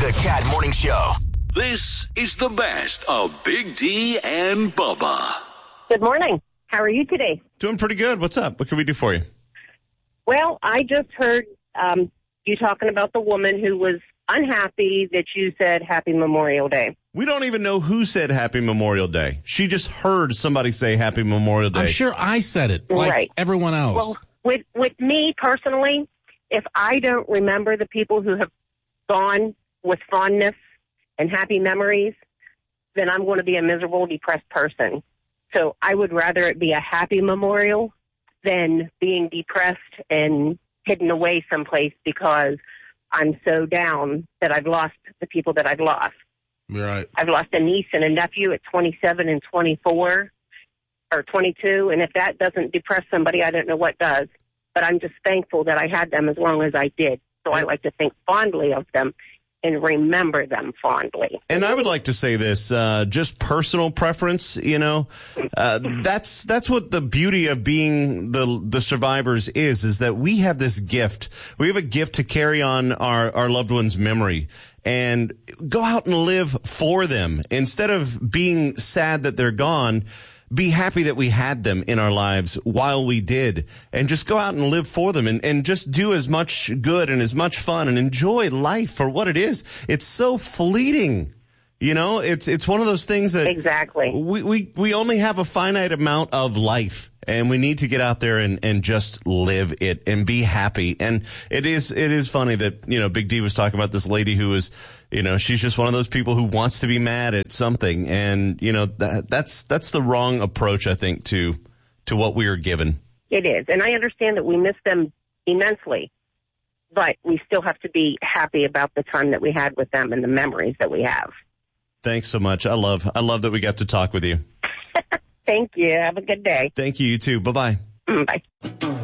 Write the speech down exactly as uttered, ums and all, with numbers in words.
The Cat Morning Show. This is the best of Big D and Bubba. Good morning. How are you today? Doing pretty good. What's up? What can we do for you? Well, I just heard um, you talking about the woman who was unhappy that you said Happy Memorial Day. We don't even know who said Happy Memorial Day. She just heard somebody say Happy Memorial Day. I'm sure I said it, like right. everyone else. Well, with with me personally, if I don't remember the people who have gone with fondness and happy memories, then I'm going to be a miserable, depressed person. So I would rather it be a happy memorial than being depressed and hidden away someplace because I'm so down that I've lost the people that I've lost. Right. I've lost a niece and a nephew at twenty-seven and twenty-four or twenty-two, and if that doesn't depress somebody, I don't know what does. But I'm just thankful that I had them as long as I did. So I like to think fondly of them and remember them fondly. And I would like to say this, uh, just personal preference, you know, uh, that's, that's what the beauty of being the, the survivors is, is that we have this gift. We have a gift to carry on our, our loved one's memory and go out and live for them instead of being sad that they're gone. Be happy that we had them in our lives while we did, and just go out and live for them and, and just do as much good and as much fun and enjoy life for what it is. It's so fleeting. You know, it's it's one of those things that exactly we, we, we only have a finite amount of life, and we need to get out there and, and just live it and be happy. And it is it is funny that, you know, Big D was talking about this lady who was, you know, she's just one of those people who wants to be mad at something. And, you know, that, that's that's the wrong approach, I think, to to what we are given. It is. And I understand that we miss them immensely, but we still have to be happy about the time that we had with them and the memories that we have. Thanks so much. I love I love that we got to talk with you. Thank you. Have a good day. Thank you. You too. Bye-bye. Bye.